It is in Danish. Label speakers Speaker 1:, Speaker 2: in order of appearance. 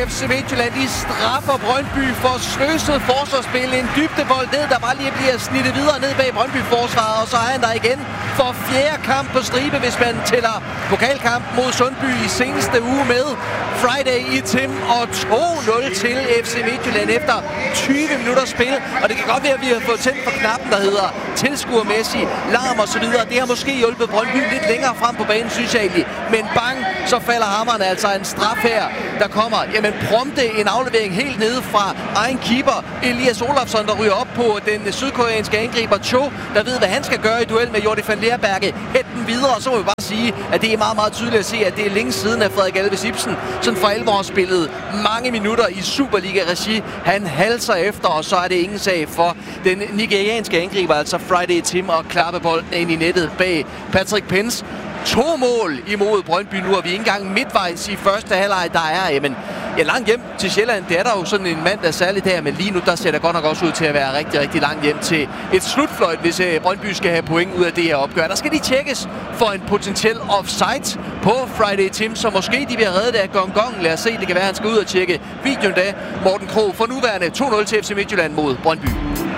Speaker 1: FC Midtjylland, de straffer Brøndby for sløset forsvarsspil. En dybdebold ned, der bare lige bliver snittet videre ned bag Brøndby-forsvaret, og så er han der igen for fjerde kamp på stribe, hvis man tæller pokalkamp mod Sundby i seneste uge med. Friday i Tim og 2-0 til FC Midtjylland efter 20 minutter spil. Og det kan godt være, at vi har fået tændt for knappen, der hedder tilskuermæssig, larm og så videre. Det har måske hjulpet Brøndby lidt længere frem på banen, synes jeg egentlig. Men bang, så falder hammeren, altså en straf her, der kommer. Jamen prompte en aflevering helt nede fra egen keeper, Elias Olafsson, der ryger op på den sydkoreanske angriber Cho, der ved, hvad han skal gøre i duel med Jordi van Leerberge. Hæt den videre, og så må vi bare sige, at det er meget, meget tydeligt at se, at det er længe siden, at Frederik Alves Ibsen sådan for alvor har spillet mange minutter i Superliga-regi. Han halser efter, og så er det ingen sag for den nigerianske angriber, altså Friday Tim, og klappebolden ind i nettet bag Patrick Pence. 2 mål imod Brøndby nu, og vi er ikke engang midtvejs i første halvleg. Der er langt hjem til Sjælland. Det er der jo sådan en mand, der særligt her, men lige nu der ser det godt nok også ud til at være rigtig, rigtig langt hjem til et slutfløjt, hvis Brøndby skal have point ud af det her opgør. Der skal de tjekkes for en potentiel offside på Friday Tim, så måske de bliver reddet af gong. Lad os se, det kan være, at han skal ud og tjekke videoen da. Morten Krog for nuværende 2-0 til FC Midtjylland mod Brøndby.